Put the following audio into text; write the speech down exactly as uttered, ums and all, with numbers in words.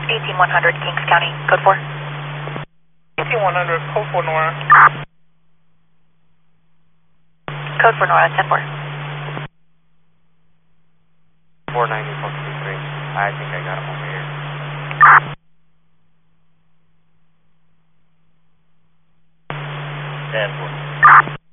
eighteen one hundred, Kings County, code four. eighteen one hundred, code four, Nora. Code four, Nora, ten four. four ninety, Fox three three. I think I got him over here. ten four.